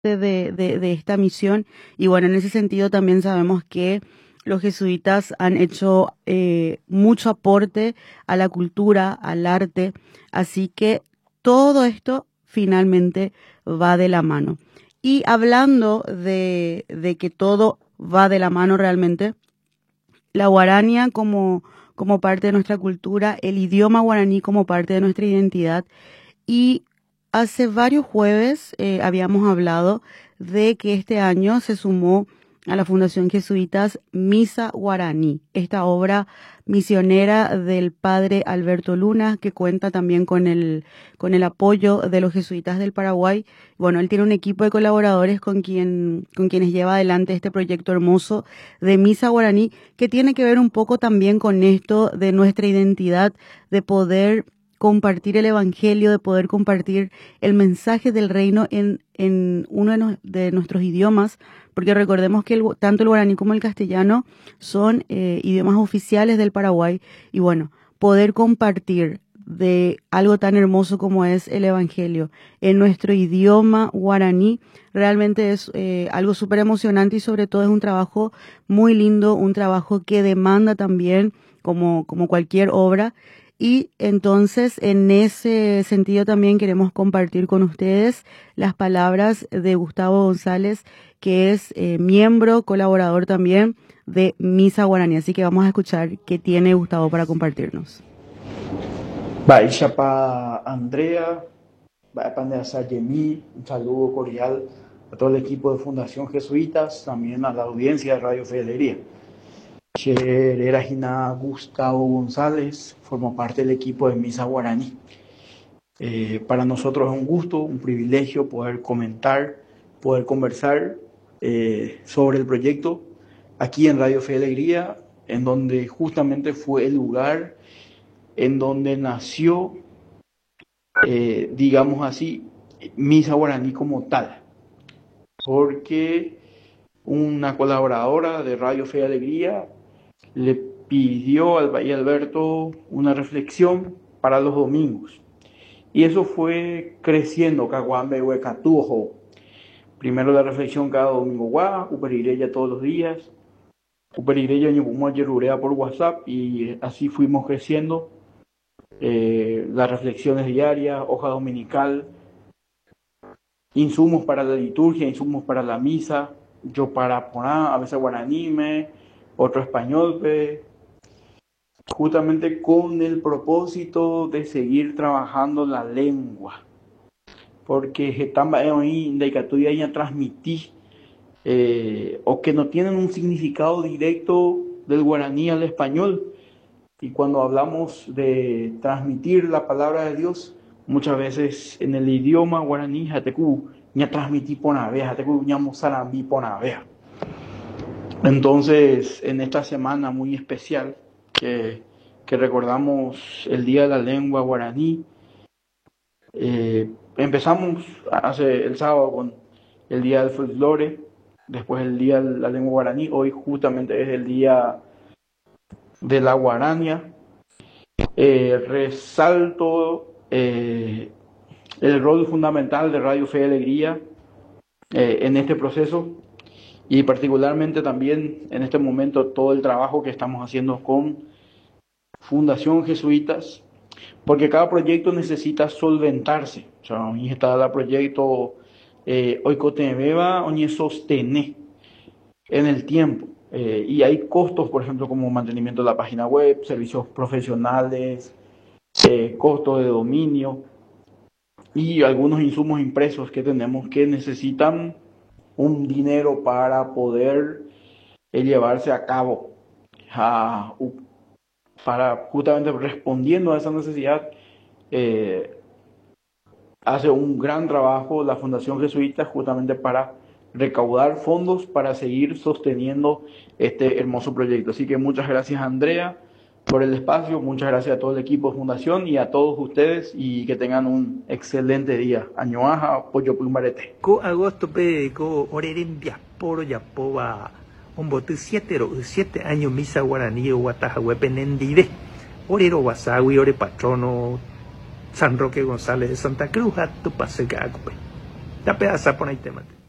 de esta misión. Y bueno, en ese sentido también sabemos que los jesuitas han hecho mucho aporte a la cultura, al arte, así que todo esto finalmente va de la mano. Y hablando de que todo va de la mano realmente, la guarania como parte de nuestra cultura, el idioma guaraní como parte de nuestra identidad. Y hace varios jueves habíamos hablado de que este año se sumó a la Fundación Jesuitas Misa Guaraní, esta obra misionera del padre Alberto Luna, que cuenta también con el apoyo de los jesuitas del Paraguay. Bueno, él tiene un equipo de colaboradores con quienes lleva adelante este proyecto hermoso de Misa Guaraní, que tiene que ver un poco también con esto de nuestra identidad, de poder compartir el evangelio, de poder compartir el mensaje del reino en uno de nuestros idiomas, porque recordemos que tanto el guaraní como el castellano son idiomas oficiales del Paraguay, y bueno, poder compartir de algo tan hermoso como es el evangelio en nuestro idioma guaraní realmente es algo súper emocionante, y sobre todo es un trabajo muy lindo, un trabajo que demanda también como cualquier obra. Y entonces en ese sentido también queremos compartir con ustedes las palabras de Gustavo González, que es miembro, colaborador también de Misa Guaraní. Así que vamos a escuchar qué tiene Gustavo para compartirnos. Baishapa Andrea, Baipandesa Yemi, un saludo cordial a todo el equipo de Fundación Jesuitas, también a la audiencia de Radio Fe y Alegría. Eragina Gustavo González, formo parte del equipo de Misa Guaraní. Para nosotros es un gusto, un privilegio poder comentar, poder conversar sobre el proyecto aquí en Radio Fe y Alegría, en donde justamente fue el lugar en donde nació, digamos así, Misa Guaraní como tal, porque una colaboradora de Radio Fe y Alegría le pidió al Bahía Alberto una reflexión para los domingos. Y eso fue creciendo, Caguambe Huecatujo. Primero la reflexión cada domingo, Uperireya todos los días, Uperireya Ñubumo Yerurea por WhatsApp, y así fuimos creciendo. Las reflexiones diarias, hoja dominical, insumos para la liturgia, insumos para la misa, yo para Porá, a veces guaranime, otro español, justamente con el propósito de seguir trabajando la lengua, porque Getamba hoy ya transmití o que no tienen un significado directo del guaraní al español. Y cuando hablamos de transmitir la palabra de Dios, muchas veces en el idioma guaraní, jatecu, ya transmití ponavea, jatecu, ya mozarambi ponavea. Entonces, en esta semana muy especial, que recordamos el Día de la Lengua Guaraní, empezamos el sábado con el Día del Folclore, después el Día de la Lengua Guaraní, hoy justamente es el Día de la Guarania. Resalto el rol fundamental de Radio Fe y Alegría en este proceso, y particularmente también en este momento todo el trabajo que estamos haciendo con Fundación Jesuitas, porque cada proyecto necesita solventarse. O sea, hoy está el proyecto Oikotebeba, hoy sostener en el tiempo. Y hay costos, por ejemplo, como mantenimiento de la página web, servicios profesionales, costos de dominio y algunos insumos impresos que tenemos que necesitan un dinero para poder llevarse a cabo. Para justamente respondiendo a esa necesidad, hace un gran trabajo la Fundación Jesuita justamente para recaudar fondos para seguir sosteniendo este hermoso proyecto. Así que muchas gracias, Andrea, por el espacio, muchas gracias a todo el equipo de Fundación y a todos ustedes, y que tengan un excelente día. Añoaja, Pollo Pumbarete. Ko agosto pe ko oreren diasporo yapoba ombotu 7 años Misa Guaraní o Guatajahuepenendide. Orero Wasawi, ore patrono San Roque González de Santa Cruz, tu pase que acupe. Ta pedaza por ahí temate.